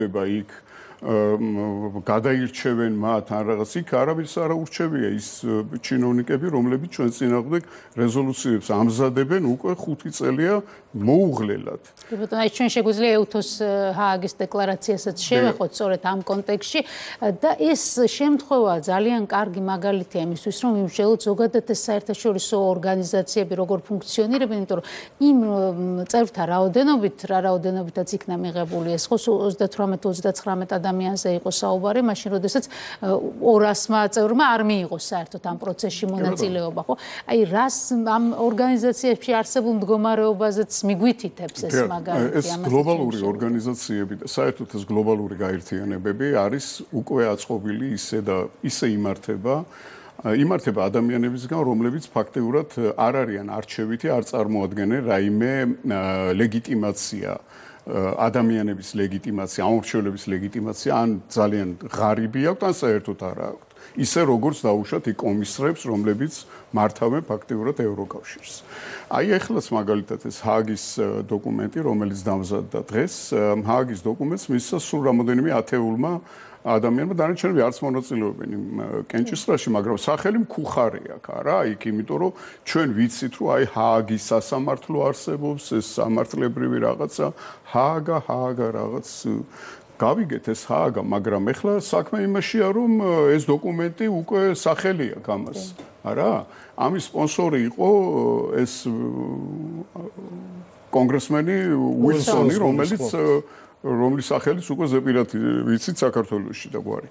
იქ გადაირჩევენ მათ ან რაღაც იქ არავის არ აურჩევია ის ჩინოვნიკები, რომლებიც ჩვენ წინააღმდეგ რეზოლუციებს ამზადებენ უკვე 5 წელია მოუღლელად. კი ბატონო, აი ჩვენ შეგვიძლია EUTHOS ჰააგის დეკლარაციასაც შევეხოთ სწორედ ამ კონტექსტში და ეს შემთხვევა ძალიან კარგი მაგალითია იმისთვის, რომ იმსჯელოთ ზოგადად ეს საერთაშორისო ორგანიზაციები როგორ ფუნქციონირებენ, იმიტომ რომ იმ წევრთა რაოდენობითაც იქნა მიღებული ეს ხო 38-39 ადამიანზე იყო საუბარი, მაშინ როდესაც 200-მა წევრმა არ მიიღო საერთოდ ამ პროცესში მონაწილეობა, ხო? აი რას ამ ორგანიზაციებში არსებულ მდგომარეობაზეც მიგვითითებს ეს მაგალითი ეს გლობალური ორგანიზაციები და საერთოდ ეს გლობალური გაერთიანებები არის უკვე აწყობილი ისე იმართება ადამიანებისგან, რომლებიც ფაქტიურად არ არიან არჩევითი, არ წარმოადგენენ რაიმე ლეგიტიმაცია, ადამიანების ლეგიტიმაცია, ამორჩევლების ლეგიტიმაცია, ან ძალიან ღარიბი აქვთ, ან საერთოდ არ აქვთ. ისე როგორც დაუშვათ იქ კომისრებს, რომლებიც მართავენ ფაქტიურად ევროკავშირს. აი ეხლაც მაგალითად ეს ჰააგის დოკუმენტი, რომელიც დამზადდა დღეს, ჰააგის დოკუმენტს მისცა სულ რამოდენიმე ათეულმა ადამიანმა, დანარჩენები არც მონაწილეობენ იმ კენჭისყრაში, მაგრამ სახელი მქუხარი აქვს, არა, იქ, იმიტომ რომ ჩვენ ვიცით, რომ აი ჰააგის სასამართლო არსებობს, ეს სამართლებრივი რაღაცა, ჰააგა რაღაც გავიგეთ ეს ჰააგა, მაგრამ ეხლა საქმე იმაშია, რომ ეს დოკუმენტი უკვე სახელი აქვს ამას, არა? ამის სპონსორი იყო ეს კონგრესმენი უილსონი, რომლის სახელიც უკვე ზეპირად ვიცით საქართველოში და გვარი.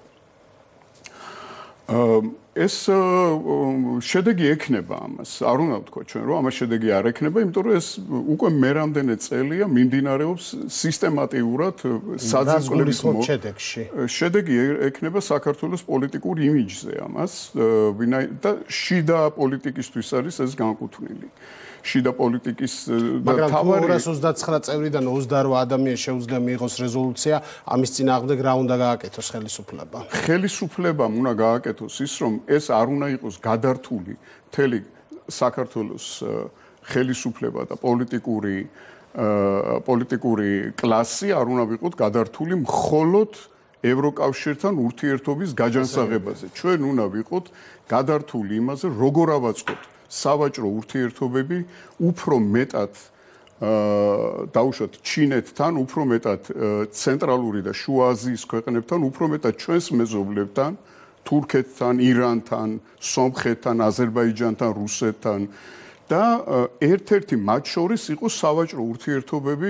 ეს შედეგი ექნება ამას. არ უნდა ვთქვა ჩვენ, რომ ამას შედეგი არ ექნება, იმიტომ რომ ეს უკვე მერამდენე წელია მიმდინარეობს სისტემატიურად საძირკვლების შედეგში. შედეგი ექნება საქართველოს პოლიტიკურ იმიჯზე ამას და შიდა პოლიტიკისთვის არის ეს განკუთვნილი. შიდა პოლიტიკის მაგრამ 229 წევრიდან 28 ადამიანს შეუძლია მიიღოს რეზოლუცია, ამის წინააღმდეგ რა უნდა გააკეთოს ხელისუფლებამ? ხელისუფლებამ უნდა გააკეთოს ის, რომ ეს არ უნდა იყოს გადართული მთელი საქართველოს ხელისუფლება და პოლიტიკური კლასი არ უნდა ვიყოთ გადართული მხოლოდ ევროკავშირთან ურთიერთობის გაჯანსაღებაზე. ჩვენ უნდა ვიყოთ გადართული იმაზე, როგორ ავაწყოთ სავაჭრო ურთიერთობები უფრო მეტად დაუშვათ ჩინეთთან, უფრო მეტად ცენტრალური და შუა აზიის ქვეყნებთან, უფრო მეტად ჩვენს მეზობლებთან, თურქეთთან, ირანთან, სომხეთთან, აზერბაიჯანთან, რუსეთთან და ერთ-ერთი მათ შორის იყო სავაჭრო ურთიერთობები